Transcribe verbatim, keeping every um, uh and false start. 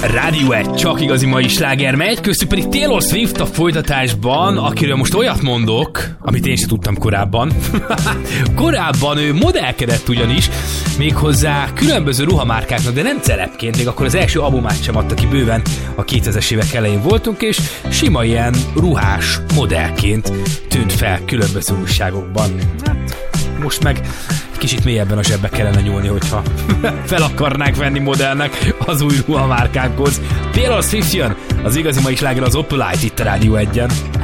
Rádió egy csak igazi mai sláger megy, köztük pedig Taylor Swift a folytatásban, akiről most olyat mondok, amit én sem tudtam korábban. Korábban ő modellkedett ugyanis, méghozzá különböző ruhamárkáknak, de nem celebként, még akkor az első albumát sem adta ki bőven, a kétezres évek elején voltunk, és sima ilyen ruhás modellként tűnt fel különböző újságokban. Hát, most meg kicsit mélyebben a zsebbe kellene nyúlni, hogyha fel akarnák venni modellnek az új ruhamárkákhoz. Taylor Swift jön, az igazi mai sláger az Opulite itt a Rádió egyen.